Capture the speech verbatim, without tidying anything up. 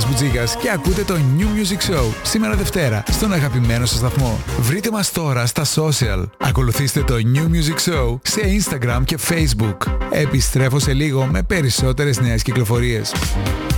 Μπουτζίκας και ακούτε το New Music Show σήμερα Δευτέρα στον αγαπημένο σας σταθμό. Βρείτε μας τώρα στα social. Ακολουθήστε το New Music Show σε Instagram και Facebook. Επιστρέφω σε λίγο με περισσότερες νέες κυκλοφορίες.